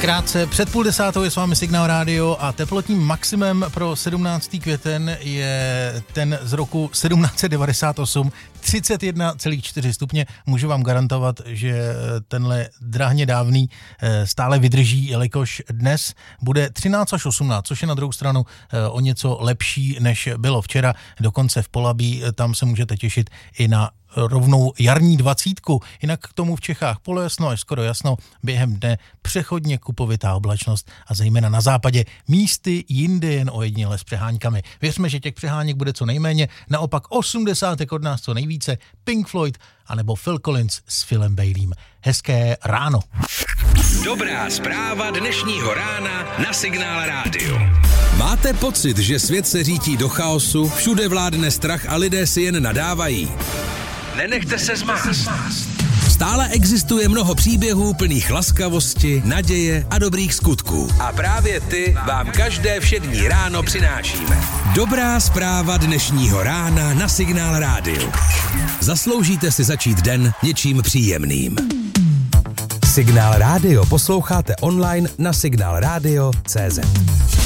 Krátce před 9:30 je s vámi Signál Radio a teplotním maximem pro 17. květen je ten z roku 1798, 31,4 stupně. Můžu vám garantovat, že tenhle drahně dávný stále vydrží, jelikož dnes bude 13 až 18, což je na druhou stranu o něco lepší, než bylo včera. Dokonce v Polabí, tam se můžete těšit i na rovnou jarní 20. Jinak k tomu v Čechách polojasno až skoro jasno, během dne přechodně kupovitá oblačnost a zejména na západě místy jinde jen ojediněle s přeháňkami. Věřme, že těch přeháněk bude co nejméně, naopak 80 od nás co nejvíce, Pink Floyd anebo Phil Collins s Philem Baileym. Hezké ráno. Dobrá zpráva dnešního rána na Signál Radio. Máte pocit, že svět se řítí do chaosu, všude vládne strach a lidé si jen nadávají? Nenechte se zmást. Stále existuje mnoho příběhů plných laskavosti, naděje a dobrých skutků. A právě ty vám každé všední ráno přinášíme. Dobrá zpráva dnešního rána na Signál Radio. Zasloužíte si začít den něčím příjemným. Signál Radio posloucháte online na signalradio.cz.